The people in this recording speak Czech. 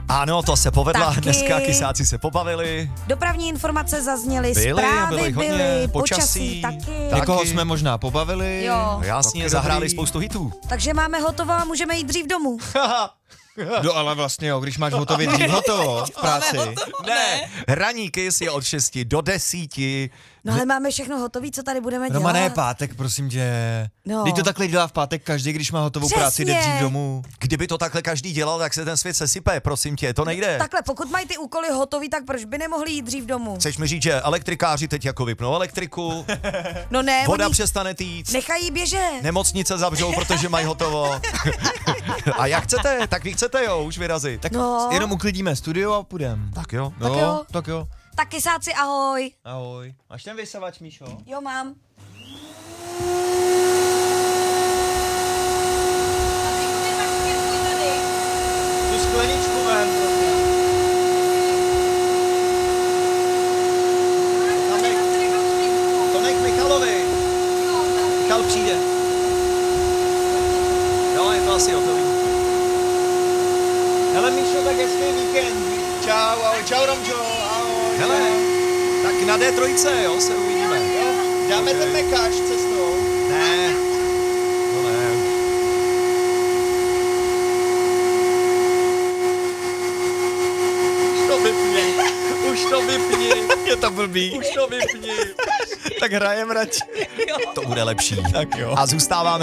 Ano, to se povedla, Taky. dneska kysáci se pobavili. Dopravní informace zazněly, Byly, zprávy byly hodně, byly, počasí, taky. Někoho jsme možná pobavili. Jo. No jasně, Taky zahráli dobrý. spoustu hitů. Takže máme hotovo a můžeme jít dřív domů. No ale vlastně jo, když máš hotový dřív hotovo v práci. Ne, hraní Kiss je od 6 do 10. No ale máme všechno hotové, co tady budeme dělat. Romane, je pátek, prosím tě. No. Teď to takhle dělá v pátek každý, když má hotovou práci, jde Přesně. dřív domů. Kdyby to takhle každý dělal, tak se ten svět sesype, prosím tě, to nejde. Takhle, pokud mají ty úkoly hotový, tak proč by nemohli jít dřív domů? Chceš mi říct, že elektrikáři teď jako vypnou elektriku, No ne, voda oni přestane týct, nechají běžet. nemocnice zavřou, protože mají hotovo. A jak chcete, tak vy chcete jo, už vyrazit. Tak No. jenom uklidíme studio a půjdem. Tak jo. No, Tak jo. tak jo. Tak kysáci, ahoj. Ahoj. Máš ten vysavač, Míšo? Jo, mám. Tu skleničku vem, prosím. To nech Michalovi. Michal přijde. Jo, je to asi hotový. Hele Míšo, tak hezký víkend. Čau, ahoj, čau Romčo, ahoj. Hele, tak na D3, jo, se uvidíme. Jo, dáme ten mekáč cestou. Ne, to ne. Už to vypni, už to vypni. Je to blbý. Už to vypni. Tak hrajem radši. To bude lepší. Tak jo. A zůstáváme